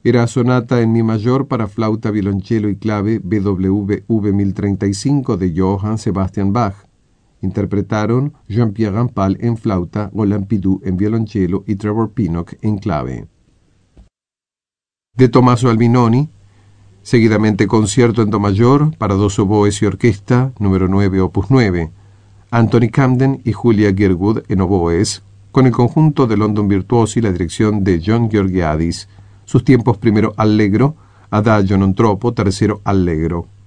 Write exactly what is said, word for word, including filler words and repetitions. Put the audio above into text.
Era sonata en mi mayor para flauta, violonchelo y clave B W V mil treinta y cinco de Johann Sebastian Bach. Interpretaron Jean-Pierre Rampal en flauta, Roland Pidou en violonchelo y Trevor Pinnock en clave. De Tommaso Albinoni, seguidamente concierto en do mayor para dos oboes y orquesta, número nueve, opus nueve. Anthony Camden y Julia Girwood en oboes, con el conjunto de London Virtuosi y la dirección de John Georgiadis. Sus tiempos: primero allegro, adagio non troppo, tercero allegro.